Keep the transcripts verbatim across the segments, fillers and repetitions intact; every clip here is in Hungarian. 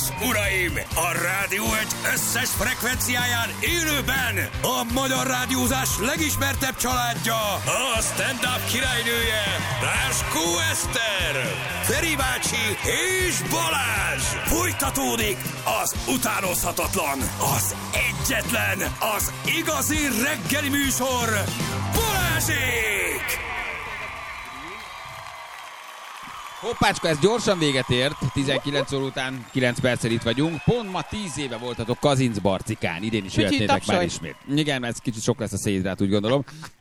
és uraim, a Rádió egy összes frekvenciáján élőben a magyar rádiózás legismertebb családja, a stand-up királynője, Ráskó Eszter, Feri bácsi és Balázs. Folytatódik az utánozhatatlan, az egyetlen, az igazi reggeli műsor, Balázsék! Hoppácska, ez gyorsan véget ért, tizenkilenc óra után kilenc perccel itt vagyunk. Pont ma tíz éve voltatok Kazincbarcikán, idén is jöhetnétek már ismét. Igen, ez kicsit sok lesz a szédrát, úgy gondolom.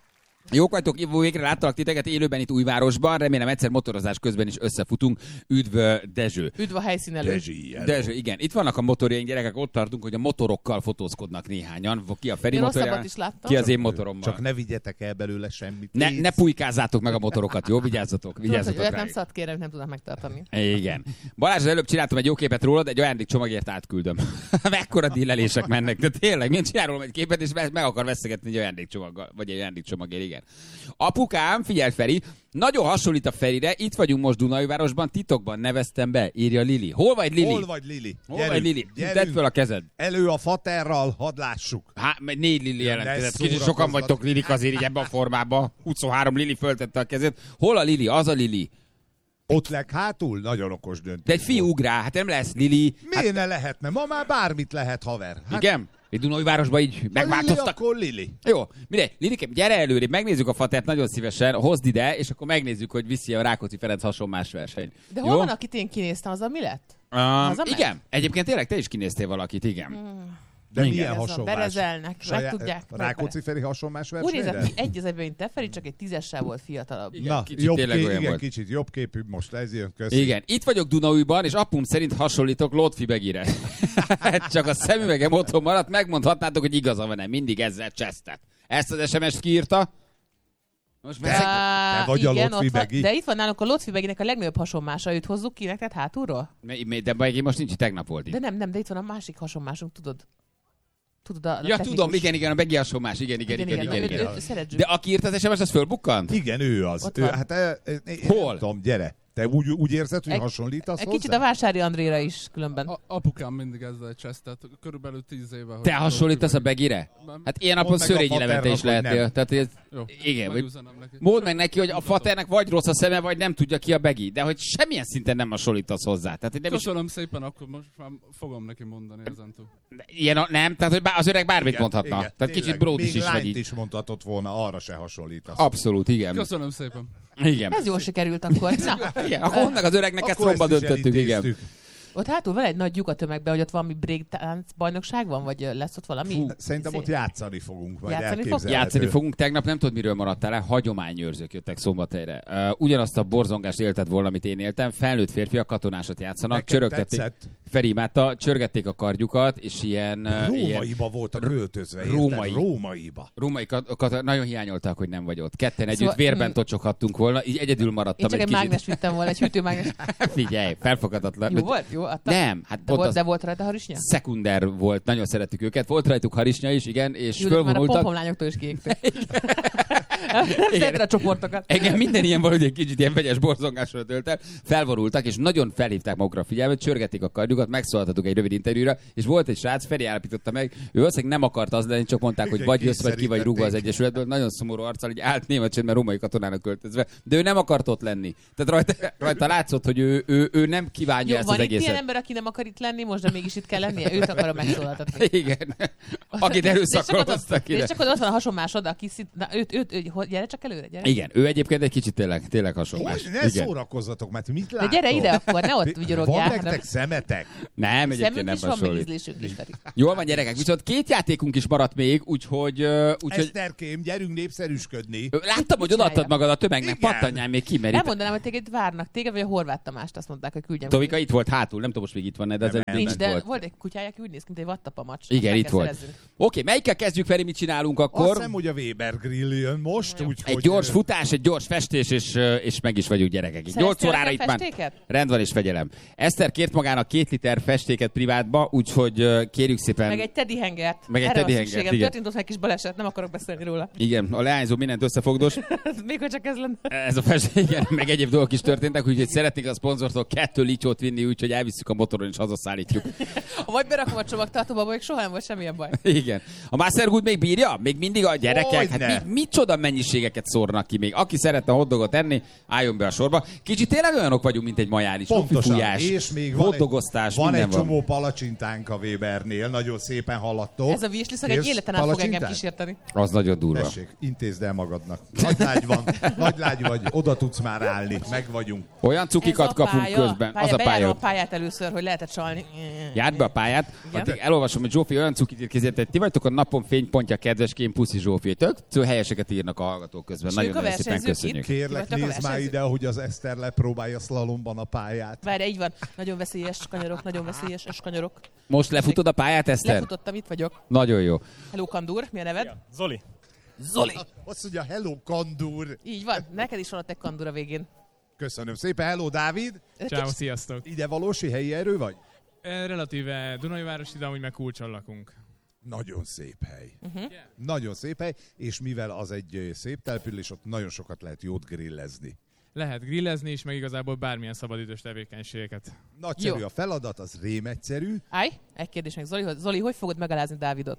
Jók vagytok, végre láttalak titeket élőben itt Újvárosban, remélem egyszer motorozás közben is összefutunk. Üdv Dezső. Üdv a helyszínelő. Dezső, Dezső, igen. Itt vannak a motorjaink, gyerekek, ott tartunk, hogy a motorokkal fotózkodnak néhányan. Ki a Feri motorján, ki az én motorommal. Csak ne vigyetek el belőle semmit. Ne, ne pujkázzátok meg a motorokat, jó? Vigyázzatok, vigyázzatok Tudod, rá. nem szart kérem, nem tudnak megtartani. Igen. Balázs, az előbb csináltam egy jó képet rólad, egy ajándékcsomagért átküldöm. Mekkora dillelések mennek, de tényleg, miért csinál rólam egy képet, és meg akar veszegetni egy ajándékcsomaggal, vagy egy ajándékcsomagért, igen. Apukám, figyelj Feri, nagyon hasonlít a Ferire, itt vagyunk most Dunaújvárosban, titokban neveztem be, írja Lili. Hol vagy Lili? Hol vagy Lili? Hol gyerünk, vagy Lili? Tedd föl a kezed. Elő a faterral, hadd lássuk. Hát, négy Lili jelentkezett. Kicsit sokan vagytok Lilik azért így ebben a formában. huszonhárom Lili föltette a kezét. Hol a Lili? Az a Lili. Ott leghátul? Nagyon okos döntés. De egy fiú ugrál, hát nem lesz Lili. Miért hát... ne lehetne? Ma már bármit lehet, haver. Hát... Igen? Itt Dunaújvárosban így megváltoztak. Lili, akkor Lili. Jó, mire? Lilikém, gyere előrébb, megnézzük a fatert nagyon szívesen, hozd ide, és akkor megnézzük, hogy viszi a Rákóczi Ferenc hasonmás verseny. De hol van, akit én kinéztem, az a mi lett? Um, az a igen, meg? Egyébként tényleg te is kinéztél valakit, igen. Hmm. De igen. milyen hasonlás? Berezelnek, meg tudják. Rákóczi Feri hasonlás versenyre? Úgy nézett, egy az egyben, mint te Feri, csak egy tízessel volt fiatalabb. Igen, na, kicsit jobb tényleg kép, olyan igen, volt. kicsit jobb képű, most ez jön, köszi. Igen, itt vagyok Dunaújban, és apum szerint hasonlítok Lotfi Begire. Csak a szemüvegem otthon maradt, megmondhatnátok, hogy igaza van-e, mindig ezzel csesztet. Ezt az es em es-t kiírta? Most de, te vagy igen, a Lotfi Begi. De itt van nálunk a Lotfi Beginek a legnagyobb hasonmása, őt hozzuk ki neked hátulról? De Begi most nincs, tegnap volt itt. De nem, nem, de itt van a másik hasonmásunk, tudod? Tudod, a, a ja, technikus. Tudom, igen, igen, a Begi hasonmás, igen, igen, igen, igen, igen, igen. Ő, ő, de aki írt az es em es, az fölbukkant? Igen, ő az. Ő, hát, e, e, hol? Nem tudom, gyere. Te úgy, úgy érzed, hogy egy, hasonlítasz egy hozzá? Kicsit a Vásári Andréra is különben. A, apukám mindig ezzel csesztett, körülbelül tíz éve. Te hasonlítasz a Begire? Hát ilyen napon Szörényi Levente is lehetnél. Tehát ez, jó, igen, vagy mondd meg neki, hogy a faternek vagy rossz a szeme, vagy nem tudja ki a Begi. De hogy semmilyen szinten nem hasonlítasz hozzá. Tehát, nem Köszönöm is... szépen, akkor most már fogom neki mondani ezentúl. Ilyen a, nem, tehát hogy az öreg bármit igen, mondhatna. Igen, tehát kicsit bródis is vagy így. is mondhatott volna, arra se hasonlítasz. Abszolút, igen. Köszönöm szépen. Igen. Ez jól sikerült akkor. Na. Igen, akkor meg az öregnek ezt romba döntöttük, igen. Ott hátul van egy nagy lyuk a tömegben, hogy ott valami breakdance bajnokság van, vagy lesz ott valami? Fú, szerintem ott játszani fogunk, majd játszani elképzelhető. Játszani fogunk. Tegnap nem tudod, miről maradtál el, hagyományőrzők jöttek Szombathelyre. Uh, ugyanazt a borzongást élted volna, amit én éltem. Felnőtt férfiak katonásat játszanak, csörögtették. Feri imádta, csörgették a kardjukat, és ilyen... Uh, Rómaiba ilyen... voltak öltözve, Római. Rómaiba. Római kat... nagyon hiányolták, hogy nem vagy ott. Ketten együtt szóval... vérben tocsoghattunk volna, így egyedül maradtam én egy csak egy kicsit. mágnes vittem volna, egy hűtőmágnes. Figyelj, felfoghatatlan. Jó volt? Jó? Adta? Nem, hát de, volt, az... de volt rajta harisnya? Szekunder volt, nagyon szerettük őket. Volt rajtuk harisnya is, igen, és Jó, fölvonultak. Már a pompomlányoktól is kiégtek. Szedre a csoportokat. Igen, minden ilyen valahogy egy kicsit ilyen vegyes borzongásra tölt el. Felvorultak, és nagyon felhívták magukra a figyelmet, csörgették a kardjukat, megszólaltatuk egy rövid interjúra, és volt egy srác, Feri állapította meg, ő valószínűleg nem akart az lenni, csak mondták, hogy vagy jössz, vagy ki vagy rúgva az Egyesületből. Nagyon szomorú arccal, így állt német csendben római katonának költözve, de ő nem akart ott lenni. Tehát rajta, rajta látszott, hogy ő, ő, ő nem kívánja jó, ezt az egészet. Van itt ilyen ember, aki nem akar itt lenni, most de mégis itt kell lennie, őt akarom megszólaltatni. Igen. Akit erőszakoloztak ide. És csak ott van a hasonmásod, aki szint... Na, őt, őt, őt, őt, gyere csak előre, gyere. Igen, ő egyébként egy kicsit tényleg, tényleg hasonlás. Hogy ne igen. Szórakozzatok, mert mit látok? De gyere ide akkor, ne ott vigyorogjál. Van nektek szemetek? Nem, egyébként nem hasonlít. Is van, is jól van, gyerekek, viszont két játékunk is maradt még, úgyhogy... úgyhogy... Eszterkém, gyerünk népszerűsködni. Láttam, hogy odaadtad magad a tömegnek, pattanjál még ki, mert... Nem mondanám, hogy téged várnak, téged vagy a Horváth Tamást, azt mondták, hogy küldjem. Tovika itt volt hátul, nem tudom most még itt van, de ez nincs, de volt. volt egy kutyája, aki úgy néz ki, mint egy vattapamacs. Igen, itt volt. Oké, okay, melyikkel kezdjük, Feri, mit csinálunk akkor? Azt hiszem, hogy a Weber Grill jön most, úgy, Egy hogy... gyors futás, egy gyors festés, és, és meg is vagyunk gyerekek. nyolc órára itt már rend van és fegyelem. Eszter kért magának két liter festéket privátba, úgyhogy ö, kérjük szépen... Meg egy teddy hangert. Meg egy Erre teddy van hangert, szükségem. igen. Történt ott egy kis baleset, nem akarok beszélni róla. Igen, a leányzó mindent összefogdos. Még hogy csak ez lenne. Ez a festék, igen, meg egyéb dolgok is történtek, úgyhogy szeretnék a szponzortól kettő lityót vinni, úgyhogy elvisszük a motoron és hazaszállítjuk. Vagy berakom a csomagtartóba, még soha nem volt semmilyen baj. Igen. A Mastergood még bírja? Még mindig a gyerekek? Hogyne. Hát mi, micsoda mennyiségeket szórnak ki még. Aki szeretne hotdogot enni, álljon be a sorba. Kicsit tényleg olyanok vagyunk, mint egy majális. Pontosan. Fújás, És még van egy, hotdogosztás, van minden egy csomó palacsintánk a Webernél, nagyon szépen haladtok. Ez a wishlist egy Kérsz életen át fog engem palacsintát? kísérteni. Az nagyon durva. Tessék, intézd el magadnak. Nagy lágy van, nagy lágy vagy, oda tudsz már állni, meg vagyunk. Olyan cukikat Ez a kapunk pálya. közben. Pálya, Az a bejárom pálya. a pályát először, hogy lehetett csalni. Járd be a pályát. Igen. Addig elolvasom, hogy Zsófi olyan cukit írt készített. Ti vagytok a napon fénypontja, kedveském, puszi Zsófi. Tök tök helyeseket írnak a hallgatók közben. És Nagyon, ők a nagyon szépen versenyzők köszönjük. itt? Kérlek, Ti vagytok a nézd már versenyzők? ide, hogy az Eszter lepróbálja szlalomban a pályát. Várj, így van. Nagyon veszélyes kanyarok, nagyon veszélyes kanyarok. Most lefutod a pályát, Eszter? Lefutottam, itt vagyok. Nagyon jó. Hello, Kandur, mi a neved? Zoli. Zoli. Azt mondja, hello, Kandur. Így van, neked is van ott egy Kandur a végén. Köszönöm szépen, hello, Dávid. Ciao, sziasztok. Ide valósi helyi erő vagy? Eh, Relatíve Dunajvárosi, de amúgy meg Kulcson lakunk. Nagyon szép hely. Uh-huh. Nagyon szép hely, és mivel az egy ö, szép település, ott nagyon sokat lehet jót grillezni. Lehet grillezni is, meg igazából bármilyen szabadidős tevékenységeket. Nagyszerű Jó. a feladat, az rém egyszerű. Állj, egy kérdés meg Zoli, Zoli, hogy fogod megalázni Dávidot?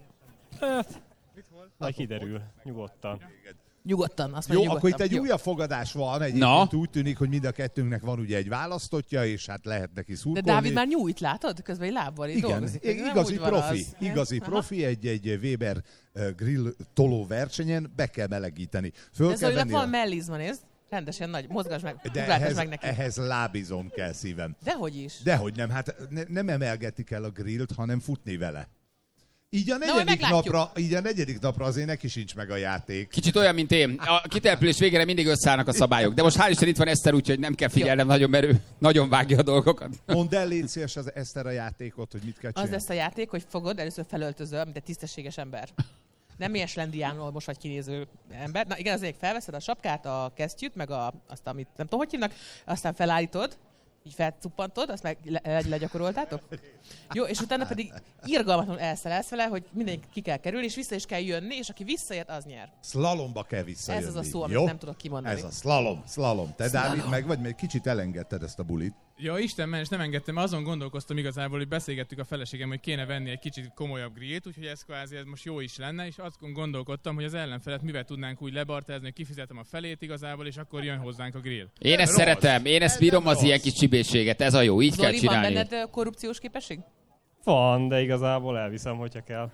Majd kiderül, nyugodtan. Nyugodtan, azt Jó, mondja, akkor itt nyugodtan. egy Jó. újabb fogadás van. Egyébként Na? úgy tűnik, hogy mind a kettőnknek van ugye egy választottja, és hát lehet neki De szurkolni. Dávid már nyújt, látod? Közben egy lábbal így Igen, dolgozik. Ez nem igazi úgy van profi, az. igazi Aha. profi, egy, egy Weber uh, grill toló versenyen be kell melegíteni. Föl De kell Zolinak venni van a... mellizma, nézd. Rendesen nagy, mozgasd meg, De ugráltasd ehhez, meg neki. ehhez lábizom kell szívem. Dehogy is. Dehogy nem, hát ne, nem emelgetik el a grillt, hanem futni vele. Így a majd negyedik, meglátjuk. napra, így a negyedik napra azért neki sincs meg a játék. Kicsit olyan, mint én. A kitelepülés végére mindig összeállnak a szabályok. De most hál' Isten itt van Eszter, úgyhogy nem kell figyelnem nagyon, mert ő nagyon vágja a dolgokat. Mondd el, légy szíves az Eszter a játékot, hogy mit kell Az csinálni. lesz a játék, hogy fogod, először felöltözöl, mint egy tisztességes ember. Nem ilyen slendiánul most vagy kinéző ember. Na igen, azért felveszed a sapkát, a kesztyűt, meg a, azt, amit nem tudom, hogy hívnak, aztán felállítod, így felcuppantod, azt meg le, le, legyakoroltátok. Jó, és utána pedig irgalmatlanul elszelelsz vele, hogy mindenki ki kell kerülni, és vissza is kell jönni, és aki visszaért, az nyer. Slalomba kell visszajönni. Ez az a szó, amit jó? nem tudok kimondani. Ez a slalom, slalom. Te, Slalom. Dávid, meg vagy, mert kicsit elengedted ezt a bulit. Ja, Isten ments, nem engedtem, azon gondolkoztam igazából, hogy beszélgettük a feleségem, hogy kéne venni egy kicsit komolyabb grillt, úgyhogy ez kvázi ez most jó is lenne, és azt gondolkodtam, hogy az ellenfelet mivel tudnánk úgy lebartázni, hogy kifizetem a felét igazából, és akkor jön hozzánk a grill. Én ezt rossz. szeretem, én ezt Ez bírom nem az ilyen rossz. kis csibészséget. Ez a jó, így kell Zoli, van csinálni. benned ö, korrupciós képesség? Van, de igazából elviszem, hogyha kell.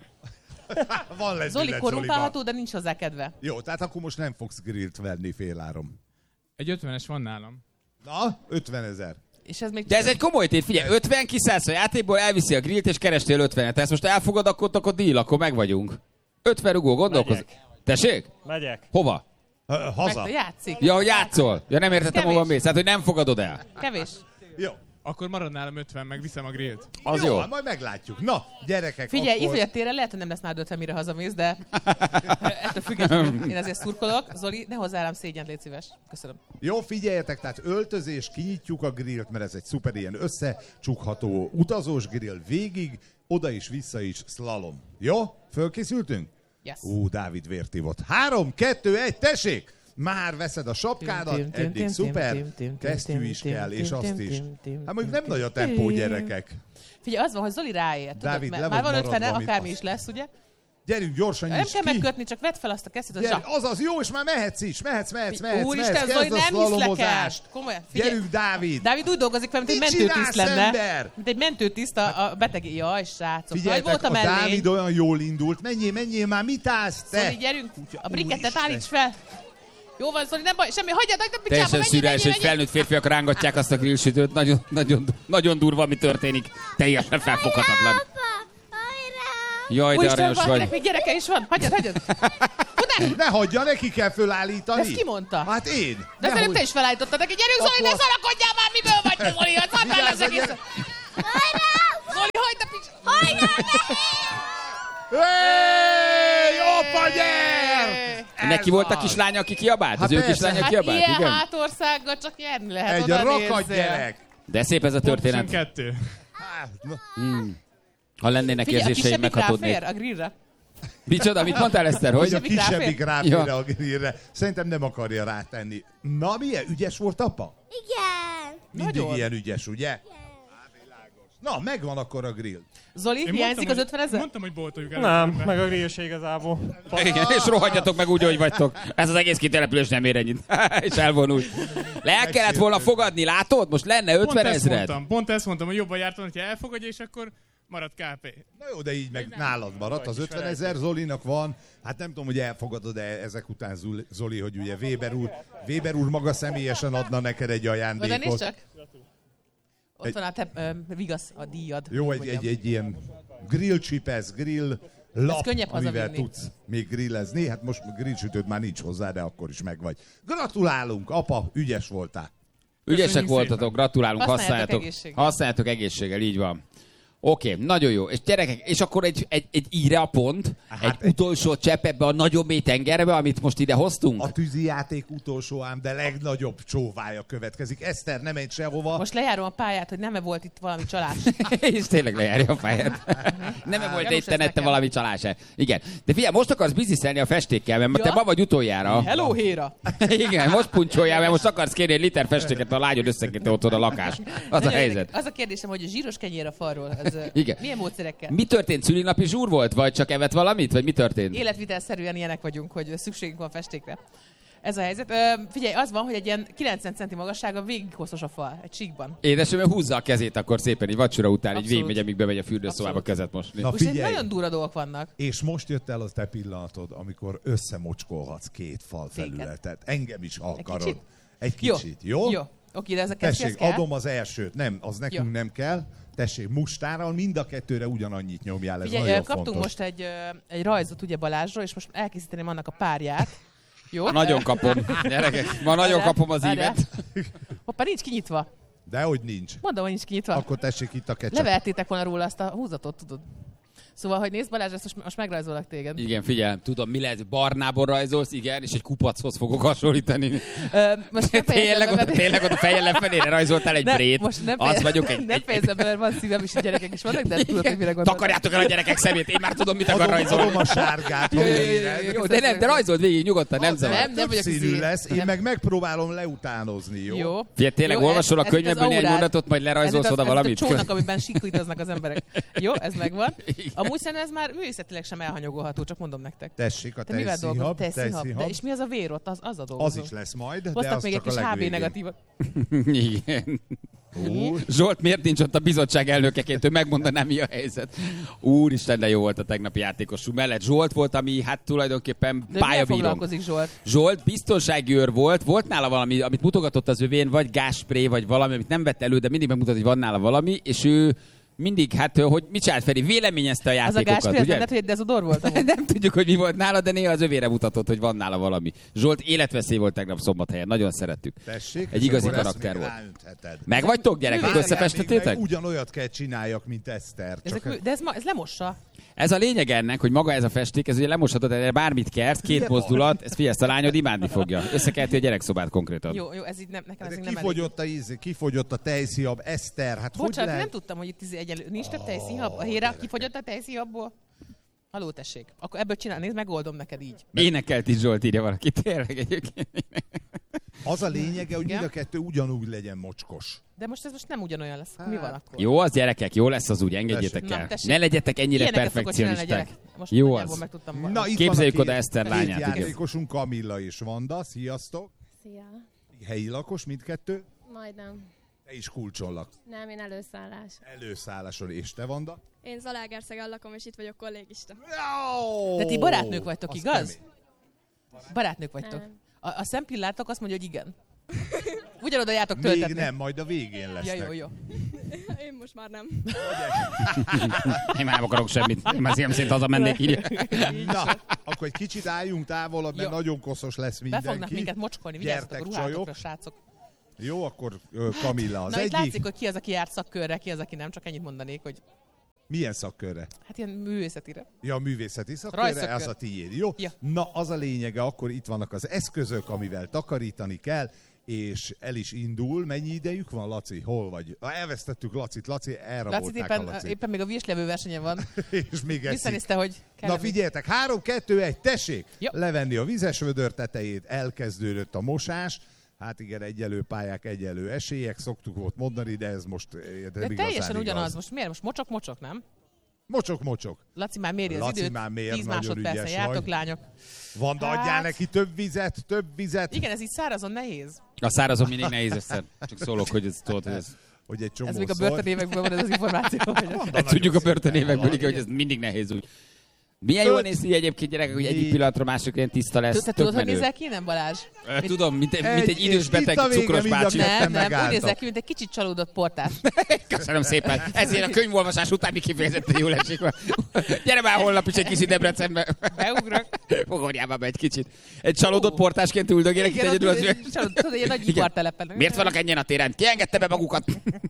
Van lesz Zoli billet korrumpálható, de nincs hozzá kedve. Jó, tehát akkor most nem fogsz grillt venni féláron. Egy ötvenes van nálam. Na, ötven ezer. És ez még De ez egy komoly tét, figyelj, ötven kiszállsz a játékból, elviszi a grillt, és kerestél ötvenet. Ezt most elfogad, akkor, akkor deal, akkor meg vagyunk. ötven rugó, gondolkoz. Megyek. Tessék? Megyek. Hova? Ö, Haza. Meg, játszik. Ja, hogy játszol. Ja, nem értettem, Kevés. hova mész. Hát, hogy nem fogadod el. Kevés. Jó. Akkor marad nálam ötven, meg viszem a grillt. Az jó. jó. Hát majd meglátjuk. Na, gyerekek, Figyelj, akkor... ifjabb téren lehet, hogy nem lesz nálad ötven, mire hazamész, de ettől függetlenül én ezért szurkolok. Zoli, ne hozzá rám szégyent, légy szíves. Köszönöm. Jó, figyeljetek, tehát öltözés, kinyitjuk a grillt, mert ez egy szuper ilyen összecsukható utazós grill végig, oda is, vissza is, slalom. Jó? Fölkészültünk? Yes. Ú, Dávid vértivott. Három, kettő, egy, tessék! Már veszed a sapkádat, Tim, tim, eddig tim, szuper, tim, tim, kesztyű tim, is tim, kell, tim, és tim, azt tim, is. tim, tim, Hát mondjuk nem tim, nagy a tim, tempó, tim. gyerekek. Figyelj, az van, hogy Zoli ráért. Tudod, Dávid, mert le már vagy van ötvene, maradva, mit akármi hasz. is lesz, ugye? Gyerünk, gyorsan Nem nyisd kell ki. megkötni, csak vedd fel azt a kesztyűt, az Gyere, zsák. azaz, jó, és már mehetsz is, mehetsz, mehetsz, mehetsz, Úristen, mehetsz, Zoli, kezd a nem hiszlek el. szlalomozást. Komolyan, figyelj. Gyerünk, Dávid! Dávid úgy dolgozik fel, mint egy Mit mentőtiszt csinálsz, lenne. ember? Mint egy mentőtiszt a, a beteg. Jaj, srácok. Vagy Figyeljetek, volt a a mellény. Dávid olyan jól indult. Menjél, menjél már, mit állsz te? Zoli, gyerünk. A brikettet Úristen. állíts fel. Jó van, Zoli, nem baj, semmi, hagyjad, hagyjad, picsába, Teljesen menjél, szürreális, menjél, hogy felnőtt férfiak rángatják azt a grillsütőt. Nagyon, nagyon, nagyon durva, mi történik. Teljesen felfoghatatlan. Jaj, de Úristen, aranyos valakinek vagy. még gyereke is van. Hagyjad, hagyjad. Tudod, Ne hagyja, neki kell fölállítani. ezt ki mondta? Hát én. De Nehogy- előbb te is felállítottad neki. Gyerünk, Zoli, ne Akkor- szarakodjál már, miből vagy te, Zoli? Az adnál Vigyázz, az egész. gyere. Zoli, hagyd a pics... Hey, apa, nyer! Neki volt a kislánya, aki kiabált? Hát Az ő persze. kislánya Hát kiabált, ilyen igen? hátországgal csak nyerni lehet. Egy oda rakat nézzél. gyerek. De szép ez a történet. kettő. Hát, na. Hmm. Ha lennének Figyelj, a érzéseim, kisebbik meghatódnék. ráfér a grillre. Micsoda, mit mondtál, Eszter, hogy? Hogy a kisebbik ráfér Ja. a grillre. Szerintem nem akarja rátenni. Na, milyen ügyes volt apa? Igen. Mindig Nagyon. ilyen ügyes, ugye? Na, megvan akkor a grill. Zoli, Én hiányzik mondtam, az ötven ezer? Mondtam, hogy boltoljuk el. Nem, meg a grill se igazából. Igen, és rohadjatok meg úgy, hogy vagytok. Ez az egész kitelepülés nem ér ennyit. És elvonult. Le el kellett volna fogadni, látod? Most lenne Pont ötven ezt ezred. mondtam, pont ezt mondtam, hogy jobban jártam, hogyha elfogadja, és akkor marad ká pé. Na jó, de így meg nálad maradt. Az ötven ezer Zolinak van. Hát nem tudom, hogy elfogadod-e ezek után, Zul- Zoli, hogy ugye Weber úr, Weber úr maga személyesen adna neked egy Oda nézd ajándékot. csak. Ott Egy- van a te, ö, vigasz, a díjad. Jó, egy, Mondjam. egy, egy ilyen grill csipesz, grill lap, könnyebb amivel hazavinni. tudsz még grillezni. Hát most grillsütőd már nincs hozzá, de akkor is megvagy. Gratulálunk, apa, ügyes voltál. Ügyesek Köszönjük voltatok, szépen. gratulálunk, Használjátok használjátok. egészséggel. Használjátok egészséggel, így van. Oké, okay, nagyon jó. És gyerekek, és akkor egy, egy, egy íre a pont, Hát egy egy- utolsó csepp ebbe a nagyon mély tengerbe, amit most ide hoztunk. A tűzijáték utolsó ám, de legnagyobb csóvája következik. Eszter, nem menj sehova. Most lejárom a pályát, hogy nem-e volt itt valami csalás. És tényleg lejárja a fejed. Nem volt Gyanús egy ez te nette nekem. valami csalás. Igen. De figyelj, most akarsz bizniszelni a festékkel, mert Ja? te ma vagy utoljára. Hello, Héra! Igen, most puncsoljál, mert most akarsz kérni egy liter festéket, a lányod összekötte otthon a lakás. Az a Nagyon helyzet. érdekes. Az a kérdésem, hogy a zsíros kenyér a falról, az, ö, Igen. milyen módszerekkel? Mi történt? Szülinapi zsúr volt? Vagy csak evett valamit? Vagy mi történt? Életvitelszerűen ilyenek vagyunk, hogy szükségünk van festékre. Ez a helyzet. Ö, figyelj, az van, hogy egy ilyen kilencven centi magassága végig hosszos a fal, egy síkban. Édesem, húzza a kezét akkor szépen, így vacsora után, így Abszolút. végigmegy, amíg bemegy a fürdőszobába Abszolút. kezet mosni. Na Úgyhogy figyelj, nagyon durva dolgok vannak. és most jött el az te pillanatod, amikor összemocskolhatsz két fal Téged. felületet. Engem is akarod. kicsit? Egy Jó. kicsit, jó? Jó. Oké, de ez a kesztyű, Tessék, ez kell? adom az elsőt. Nem, az nekünk Jó. nem kell. Tessék, mustárral mind a kettőre ugyanannyit nyomjál, ez Figyelj, nagyon ö, kaptunk fontos. most egy, ö, egy rajzot ugye Balázsról, és most elkészíteném annak a párját. Jó? Nagyon kapom. Gyerekek, ma nagyon Várjál, kapom az várjál. ívet. Hoppá, nincs kinyitva. Dehogy nincs. Mondom, hogy nincs kinyitva. Akkor tessék itt a ketchup. Levertétek volna róla azt a húzatot, tudod. Szóval, hogy nézd Balázs, ezt most, most megrajzolak téged. Igen, figyelj, tudom, mi lehet, barnából rajzolsz, igen, és egy kupachoz fogok hasonlítani. Ö, most nem fejezem Tényleg, be, ott, mert- tényleg ott a fejjel lefelére rajzoltál egy Ne, brét. most nem Az fejezem- vagyok egy... Nem egy, fejezem be, mert van szívem is, gyerekek is vannak, de tudod, hogy mire gondolok. Takarjátok el a gyerekek szemét, én már tudom, mit akar Adom, rajzolni. adom a sárgát. Jó, ha jó, jó, végre. jó, Jó, de nem, de rajzold végig nyugodtan, nem zavar. Nem, nem vagyok Színű izé. lesz, én Nem. meg megpróbálom leutánozni, jó? Jó. Figyelj, tényleg Jó, olvasol a ez- ez itt könyveből az néhány aurád. mondatot, majd lerajzolsz Ez itt oda az- ez valamit? itt a csónak, amiben sikítoznak az emberek. Jó, ez megvan. Amúgy szerintem ez már művészetileg sem elhanyagolható, csak mondom nektek. Tessék a Te mivel dolgozol? tejszínhab, Tejszínhab. De tejszínhab. és mi az a vér ott? Az, az a dolgozó. Az is lesz majd, de Hoztak az még egy csak a kis há bé legvégén. negatívat. Igen. Ó, Zsolt miért nincs ott a bizottság elnökeként, ő megmondaná, mi a helyzet. Úristen, de jó volt a tegnapi játékosunk mellett. Zsolt volt, ami hát tulajdonképpen De mivel pályabírónk. foglalkozik Zsolt? Zsolt biztonsági őr volt, volt nála valami, amit mutogatott az övén, vagy gázspré, vagy valami, amit nem vett elő, de mindig megmutat, hogy van nála valami, és ő mindig, hát, hogy mit csinált Feri, véleményezte a Az a játékokat, gázspray, az ugye? nem lehet, hogy egy dezodor volt? amúgy? Nem tudjuk, hogy mi volt nála, de néha az övére mutatott, hogy van nála valami. Zsolt életveszély volt tegnap Szombathelyen, nagyon szerettük. tessék, Egy és igazi akkor ezt karakter még volt. ráöntheted. Meg vagytok, gyerekek, Várjál, összefestetétek? Még meg ugyanolyat kell csináljak, mint Eszter. Csak Ezek, de ez, ma, ez lemossa. Ez a lényeg ennek, hogy maga ez a festék, ez ugye lemoshatod, erre bármit kersz, két Ugye van? mozdulat, ez figyelj, ezt a lányod imádni fogja. Összekelti a gyerekszobát konkrétan. Jó, jó, ez így nem, nekem ez de így nem elég. kifogyott a íz, kifogyott a tejszíjab, Eszter, hát hogy Bocsánat, lehet? nem tudtam, hogy itt izé egyelő. Nincs több tejszínhab? A héra kifogyott a tejszínhabból? Haló, tessék. Akkor ebből csinál, nézd, megoldom neked így. Énekelt is Zsolt, írja valaki, tényleg egyébként. Az a lényege, hogy Igen? mind a kettő ugyanúgy legyen mocskos. De most ez most nem ugyanolyan lesz. Mi van akkor? Jó az, gyerekek, jó lesz az úgy, engedjétek Na, el. tessék. Ne legyetek ennyire Ilyeneket szokott csinálni a perfekcionisták. gyerek. Most Jó nagyjából az. megtudtam Na, volna. itt Képzeljük van a oda két- Eszter két lányát, igen. játékosunk, Kamilla és Vanda. Sziasztok! Szia. Helyi lakos mindkettő? Majdnem. Te is kulcsollak. Nem, én előszállás. Előszálláson, és te, Vanda? Én Zalaegerszegen lakom, és itt vagyok kollégista. De ti barátnők vagytok, Azt igaz? nem Barátnők vagytok. Nem. A, a szempillátok azt mondja, hogy igen. Ugyanoda jártok Még töltetni. nem, majd a végén Ja, lesznek. jó, jó. Én most már nem. Én már nem akarok semmit. Én már szívem szerint hazamennék, írja. Na, akkor egy kicsit álljunk távolabb, mert Jó. nagyon koszos lesz Be mindenki. fognak minket mocskolni, vigyázzatok a Gyertek, ruhátokra, csajok. srácok. Jó, akkor ö, Kamilla az Na itt egyik. látszik, hogy ki az, aki járt szakkörre, ki az, aki nem, csak ennyit mondanék, hogy Milyen szakkörre? hát ilyen művészetire. Ja, a művészeti szakkörre, Rajszakkör. ez a tiéd, jó? Ja. Na, az a lényege, akkor itt vannak az eszközök, amivel takarítani kell, és el is indul. Mennyi idejük van, Laci? Hol vagy? Elvesztettük Lacit. Laci, elrabolták Lacit éppen, a Lacit. éppen még a virslevő versenyen van. És még eszik. Visszanézte, hogy kell. Na figyeljetek, három, kettő, egy, tessék! Jó. Levenni a vizes vödör tetejét, elkezdődött a mosás. Hát igen, egyelő pályák, egyelő esélyek, szoktuk volt mondani, de ez most De nem teljesen igaz. ugyanaz. Most miért? Most mocsok-mocsok, nem? Mocsok-mocsok. Laci már méri az Laci időt. már mér, tíz nagyon másodpercen ügyes jártok, vagy. lányok. Vanda, adjál Hát- neki több vizet, több vizet. Igen, ez így szárazon nehéz. A szárazon mindig nehéz össze. Csak szólok, hogy ez tudod, hogy ez... Hogy egy csomó Ez még a szor. börtönévekből van ez az információ. Ezt tudjuk a börtönévekből, hogy ez mindig nehéz úgy. Milyen jól néz ki egyébként, gyerekek, hogy egyik pillanatra másik ilyen tiszta lesz, Te tök tudod, hogy menő. nézel ki, nem Balázs? Ö, Tudom, mint, mint Egy- egy idős és beteg itt a vége cukros mind a bácsi. ketten Nem, nem, úgy megálltak. nézel ki, mint egy kicsit csalódott portás. Köszönöm szépen. Ezért a könyvolvasás utáni kifejezetten jól esik. Gyere már holnap is egy kicsit Debrecenbe. Beugrok. Fogorjába be egy kicsit. Egy csalódott portásként üldögélek itt Igen, egyedül az ott- üveg. csalódott, tudod, ilyen nagy Igen. ipartelepen. Miért vannak ennyien a téren? Ki engedte be magukat?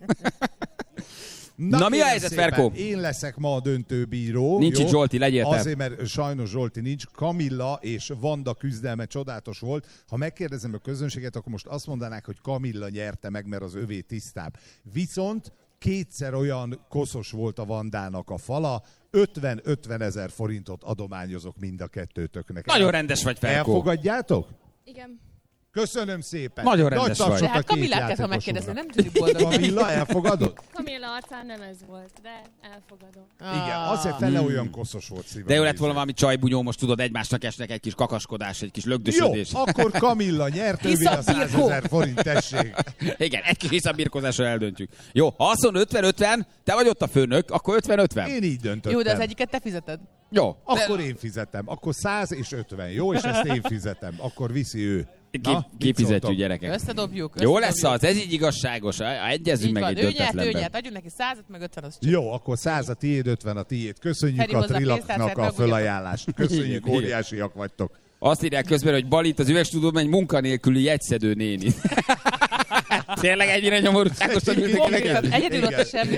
Na, Na, mi a kérem helyzet, szépen, Ferkó? Én leszek ma a döntőbíró. Nincs jó? itt Zsolti, legyél te. Azért, mert sajnos Zsolti nincs. Kamilla és Vanda küzdelme csodálatos volt. Ha megkérdezem a közönséget, akkor most azt mondanák, hogy Kamilla nyerte meg, mert az övé tisztább. Viszont kétszer olyan koszos volt a Vandának a fala, ötven-ötven ezer forintot adományozok mind a kettőtöknek. Nagyon rendes vagy, Ferkó. Elfogadjátok? Igen. Köszönöm szépen. Nagyon Nagy rendes tapsot vagy. De hát a két Kamillát kell, ha játékosunknak. megkérdezni, nem tudjuk boldog. Kamilla, elfogadod? Kamilla arcán nem ez volt, de elfogadom. Igen, azért fele olyan koszos volt szívem. Hmm. De jó lett volna valami csajbunyó, most tudod, egymásnak esnek egy kis kakaskodás, egy kis Jó, lögdösödés. akkor Kamilla nyert, ővé a százezer forint, tessék. Igen, egy kis visszabirkózásra eldöntjük. Jó, ha azt mondod ötven-ötven, te vagy ott a főnök, akkor ötven-ötven. Én így döntöttem. Jó, de az egyiket te fizeted. Jó. Akkor én fizetem. Akkor száz és ötven, jó? És ezt én fizetem. Akkor viszi ő. Ki, kifizetjük, gyerekek. Összedobjuk. Jó összedobjuk. lesz az, ez így igazságos. Egyezünk Így meg van, egy ő nyert, ő döntetlenben. nyert. Adjunk neki százat, meg ötven, az csak. Jó, akkor száz a tiéd, ötven a tiéd. Köszönjük Feri a hozzá Trilaknak pénztárcát, a megugjatok. fölajánlást. Köszönjük, Igen, óriásiak vagytok. Azt írják közben, hogy Balit az üvegstúdióban egy munkanélküli jegyszedő néni. Tényleg ennyire nyomorúságosan ültek Konkrétan neked? egyedül ott a semmi.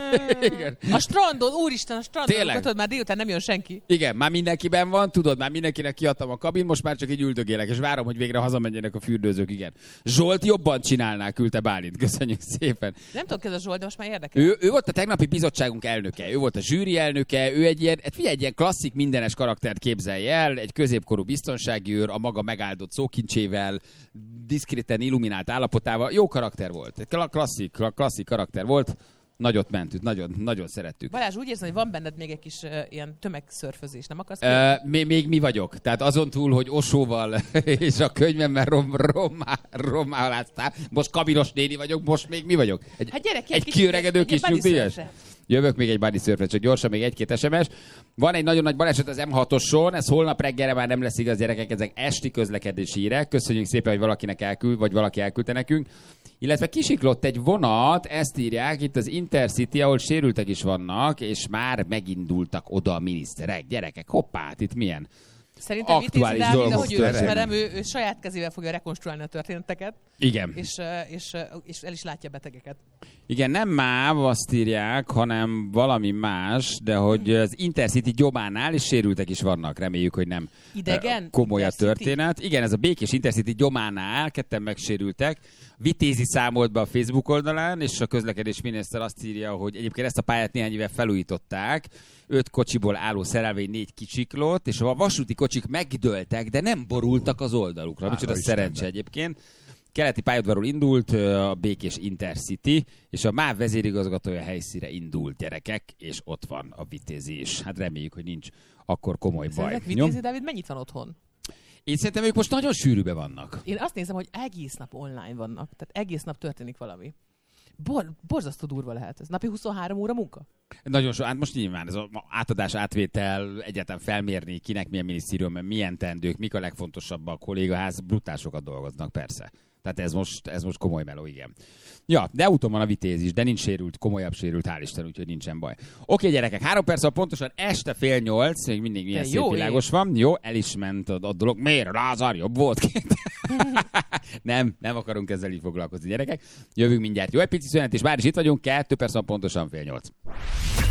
Igen. A strandon, úristen, a strandon, Tényleg? tudod, már délután nem jön senki. Igen, már mindenkiben van, tudod, már mindenkinek kiadtam a kabin, most már csak így üldögélek, és várom, hogy végre hazamenjenek a fürdőzők, igen. Zsolt jobban csinálná, küldte Bálint, köszönjük szépen. Nem tudom, ki ez a Zsolt, de most már érdekel. Ő, ő volt a tegnapi bizottságunk elnöke, ő volt a zsűri elnöke, ő egy ilyen, hát figyelj, egy ilyen klasszik mindenes karaktert képzelje el, egy középkorú biztonsági őr, a maga megáldott szókincsével, diszkréten illuminált állapotával, jó karakter volt, egy kla- klasszik, klasszik karakter volt, nagyot mentük, nagyon, nagyon szerettük. Balázs, úgy érzem, hogy van benned még egy kis uh, ilyen tömegszörfözés, nem akarsz? Ö, még, még mi vagyok. Tehát azon túl, hogy Osóval és a könyvemmel rom, rommá, rommáláztál, most kabinos néni vagyok, most még mi vagyok? Egy, Hát gyere, két egy kicsit- kiöregedő egy kis body nyugdíjas? surfre. Jövök még egy body surfre, csak gyorsan még egy-két es em es. Van egy nagyon nagy baleset az em hatoson, ez holnap reggelre már nem lesz igaz, gyerekek, ezek esti közlekedési hírek. Köszönjük szépen, hogy valakinek elküld, vagy valaki elküldte nekünk. Illetve kisiklott egy vonat, ezt írják, itt az Intercity, ahol sérültek is vannak, és már megindultak oda a miniszterek. Gyerekek, hoppá, itt milyen? Szerintem aktuális Vitézi Dávid, dolgok ahogy ő történnek. ismerem, ő, ő saját kezével fogja rekonstruálni a történeteket, Igen. és, uh, és, uh, és el is látja a betegeket. Igen, nem MÁV azt írják, hanem valami más, de hogy az Intercity gyománál is sérültek is vannak, reméljük, hogy nem Idegen? eh, komoly a Intercity? történet. Igen, ez a békés Intercity gyománál ketten megsérültek. Vitézi számolt be a Facebook oldalán, és a közlekedés miniszter azt írja, hogy egyébként ezt a pályát néhány éve felújították, öt kocsiból álló szerelvény négy kicsiklott, és a vasúti kocsik megdőltek, de nem borultak az oldalukra. Micsoda szerencse egyébként. Keleti pályaudvarról indult a békés Intercity, és a MÁV vezérigazgatója helyszíre indult, gyerekek, és ott van a Vitézi is. Hát reméljük, hogy nincs akkor komoly baj. Szerinted Jó? Vitézi Dávid mennyit van otthon? Én szerintem ők most nagyon sűrűbe vannak. Én azt nézem, hogy egész nap online vannak, tehát egész nap történik valami. Bor, borzasztó durva lehet ez. Napi huszonhárom óra munka? Nagyon so, hát most nyilván ez az átadás, átvétel, egyáltalán felmérni, kinek milyen minisztérium, milyen teendők, mik a legfontosabb a kollégaház, brutál sokat dolgoznak, persze. Tehát ez most, ez most komoly meló, igen. Ja, de autón van a Vitéz is, de nincs sérült, komolyabb sérült, hál' Isten, úgyhogy nincsen baj. Oké, gyerekek, három perc van pontosan, este fél nyolc, még mindig milyen De szép jó világos van. Jó, el is ment a, a dolog. Miért? Lázár jobb volt két. nem, nem akarunk ezzel így foglalkozni, gyerekek. Jövünk mindjárt. Jó, egy pici szünet, és már is itt vagyunk, kettő perc van pontosan fél nyolc.